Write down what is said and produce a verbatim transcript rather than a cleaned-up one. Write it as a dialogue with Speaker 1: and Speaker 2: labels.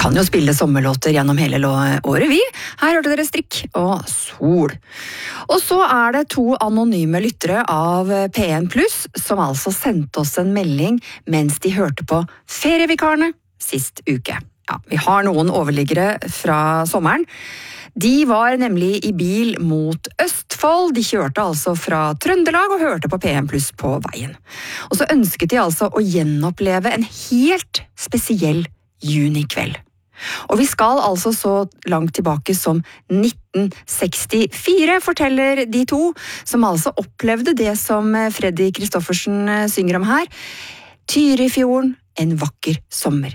Speaker 1: kan jo spille sommerlåter gjennom hele året, vi. Her hørte dere Strikk og Sol. Og så er det to anonyme lyttere av P en Pluss, som altså sendte oss en melding mens de hørte på Ferievikarene sist uke. Ja, vi har noen overliggere fra sommeren. De var nemlig i bil mot Østfold. De kjørte altså fra Trøndelag og hørte på P en Pluss på veien. Og så ønsket de altså å gjenoppleve en helt spesiell junikveld. Og vi skal altså så langt tilbake som nitten sekstifire, forteller de to, som altså opplevde det som Freddy Kristoffersen synger om her. Tyrifjorden, en vakker sommer.